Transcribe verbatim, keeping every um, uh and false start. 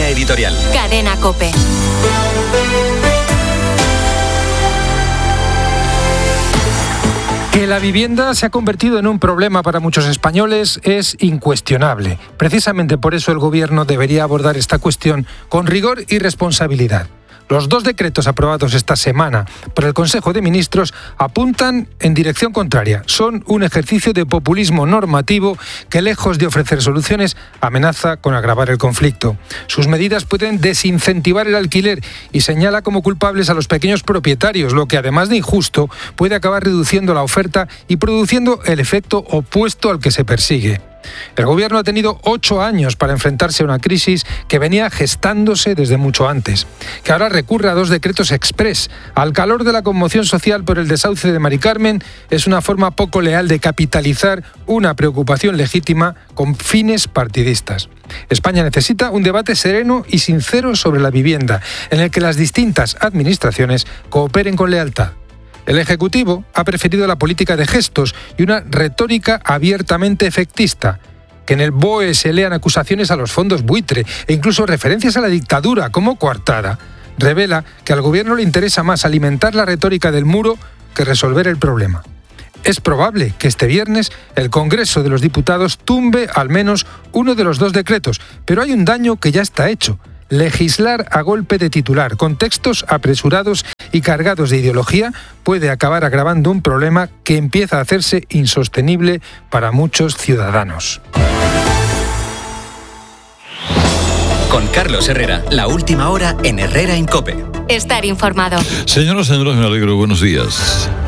línea editorial. Cadena COPE. Que la vivienda se ha convertido en un problema para muchos españoles es incuestionable. Precisamente por eso el Gobierno debería abordar esta cuestión con rigor y responsabilidad. Los dos decretos aprobados esta semana por el Consejo de Ministros apuntan en dirección contraria. Son un ejercicio de populismo normativo que, lejos de ofrecer soluciones, amenaza con agravar el conflicto. Sus medidas pueden desincentivar el alquiler y señala como culpables a los pequeños propietarios, lo que, además de injusto, puede acabar reduciendo la oferta y produciendo el efecto opuesto al que se persigue. El Gobierno ha tenido ocho años para enfrentarse a una crisis que venía gestándose desde mucho antes. Que ahora recurre a dos decretos exprés al calor de la conmoción social por el desahucio de Mari Carmen es una forma poco leal de capitalizar una preocupación legítima con fines partidistas. España necesita un debate sereno y sincero sobre la vivienda, en el que las distintas administraciones cooperen con lealtad. El Ejecutivo ha preferido la política de gestos y una retórica abiertamente efectista. Que en el B O E se lean acusaciones a los fondos buitre e incluso referencias a la dictadura como coartada, revela que al Gobierno le interesa más alimentar la retórica del muro que resolver el problema. Es probable que este viernes el Congreso de los Diputados tumbe al menos uno de los dos decretos, pero hay un daño que ya está hecho. Legislar a golpe de titular, con textos apresurados y cargados de ideología, puede acabar agravando un problema que empieza a hacerse insostenible para muchos ciudadanos. Con Carlos Herrera, la última hora en Herrera en COPE. Estar informado. Señoras y señores, me alegro. Buenos días.